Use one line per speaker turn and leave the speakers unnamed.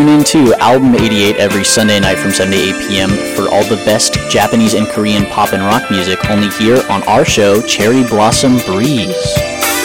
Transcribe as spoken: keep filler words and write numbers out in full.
tune in to Album eighty-eight every Sunday night from seven to eight p.m. for all the best Japanese and Korean pop and rock music, only here on our show, Cherry Blossom Breeze.